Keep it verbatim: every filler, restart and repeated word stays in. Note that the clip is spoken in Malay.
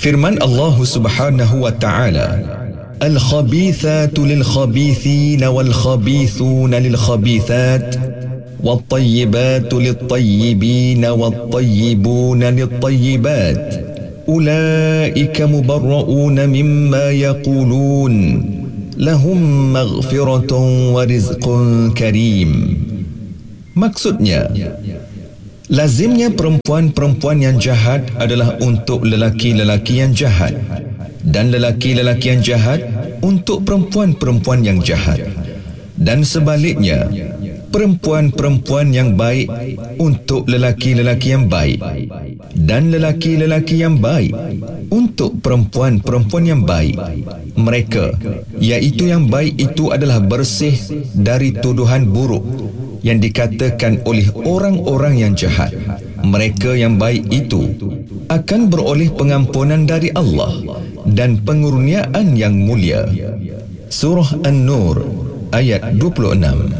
Firman Allah Subhanahu wa taala, Al-khabithatu lil-khabithina wal-khabithuna lil-khabithat wat-tayyibatu lit-tayyibina wat-tayyibuna lit-tayyibat ulaika mubarra'una mimma yaqulun lahum maghfiratun wa rizqun karim. Maksudnya, lazimnya perempuan-perempuan yang jahat adalah untuk lelaki-lelaki yang jahat, dan lelaki-lelaki yang jahat untuk perempuan-perempuan yang jahat, dan sebaliknya, perempuan-perempuan yang baik untuk lelaki-lelaki yang baik, dan lelaki-lelaki yang baik untuk perempuan-perempuan yang baik. Mereka, iaitu yang baik itu, adalah bersih dari tuduhan buruk yang dikatakan oleh orang-orang yang jahat. Mereka yang baik itu akan beroleh pengampunan dari Allah dan pengurniaan yang mulia. Surah An-Nur ayat dua puluh enam.